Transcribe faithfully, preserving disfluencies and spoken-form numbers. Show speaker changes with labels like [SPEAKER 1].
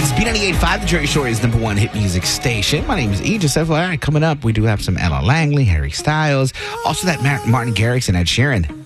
[SPEAKER 1] It's B ninety-eight point five, the Jerry Shorty's number one hit music station. My name is E. Just F Y I, coming up, we do have some Ella Langley, Harry Styles, also that Martin Garrix and Ed Sheeran.